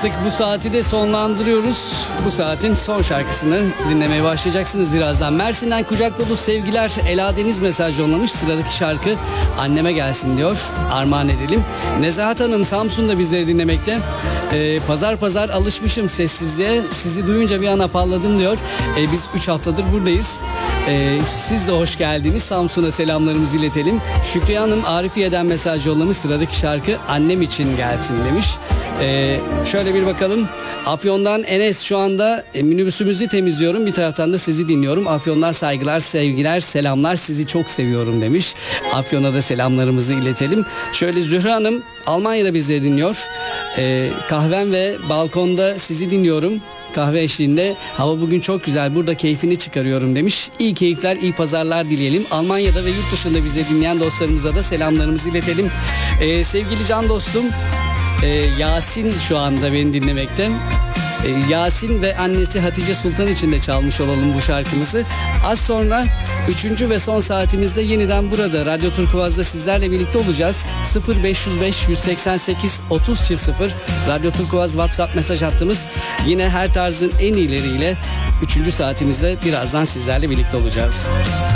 Artık bu saati de sonlandırıyoruz. Bu saatin son şarkısını dinlemeye başlayacaksınız birazdan. Mersin'den kucak dolu sevgiler. Ela Deniz mesaj yollamış. Sıradaki şarkı Anneme Gelsin diyor. Armağan edelim. Nezahat Hanım Samsun'da bizleri dinlemekte. Pazar pazar alışmışım sessizliğe. Sizi duyunca bir an apalladım diyor. Biz 3 haftadır buradayız. Siz de hoş geldiniz. Samsun'a selamlarımızı iletelim. Şükriye Hanım Arifiye'den mesaj yollamış. Sıradaki şarkı Annem için gelsin demiş. Şöyle bir bakalım. Afyon'dan Enes şu anda minibüsümüzü temizliyorum. Bir taraftan da sizi dinliyorum. Afyon'dan saygılar, sevgiler, selamlar. Sizi çok seviyorum demiş. Afyon'a da selamlarımızı iletelim. Şöyle Zühre Hanım Almanya'da bizleri dinliyor. Kahvem ve balkonda sizi dinliyorum. Kahve eşliğinde hava bugün çok güzel, burada keyfini çıkarıyorum demiş. İyi keyifler, iyi pazarlar dileyelim. Almanya'da ve yurt dışında bizi dinleyen dostlarımıza da selamlarımızı iletelim. Sevgili can dostum Yasin şu anda beni dinlemekte. Yasin ve annesi Hatice Sultan için de çalmış olalım bu şarkımızı. Az sonra 3. ve son saatimizde yeniden burada Radyo Turkuaz'da sizlerle birlikte olacağız. 0505 188 30 00 Radyo Turkuaz WhatsApp mesaj hattımız. Yine her tarzın en iyileriyle 3. saatimizde birazdan sizlerle birlikte olacağız.